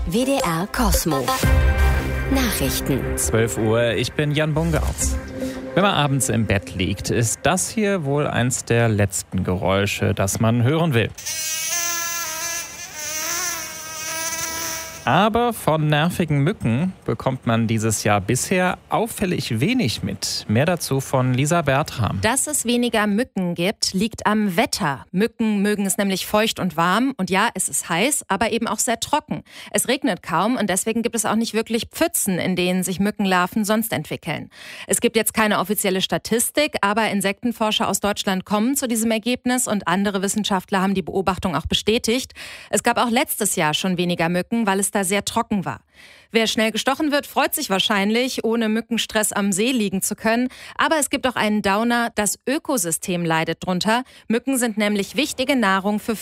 WDR Kosmo. Nachrichten. 12 Uhr, ich bin Jan Bungartz. Wenn man abends im Bett liegt, ist das hier wohl eins der letzten Geräusche, das man hören will. Aber von nervigen Mücken bekommt man dieses Jahr bisher auffällig wenig mit. Mehr dazu von Lisa Bertram. Dass es weniger Mücken gibt, liegt am Wetter. Mücken mögen es nämlich feucht und warm. Und ja, es ist heiß, aber eben auch sehr trocken. Es regnet kaum und deswegen gibt es auch nicht wirklich Pfützen, in denen sich Mückenlarven sonst entwickeln. Es gibt jetzt keine offizielle Statistik, aber Insektenforscher aus Deutschland kommen zu diesem Ergebnis und andere Wissenschaftler haben die Beobachtung auch bestätigt. Es gab auch letztes Jahr schon weniger Mücken, weil es da sehr trocken war. Wer schnell gestochen wird, freut sich wahrscheinlich, ohne Mückenstress am See liegen zu können. Aber es gibt auch einen Downer, das Ökosystem leidet drunter. Mücken sind nämlich wichtige Nahrung für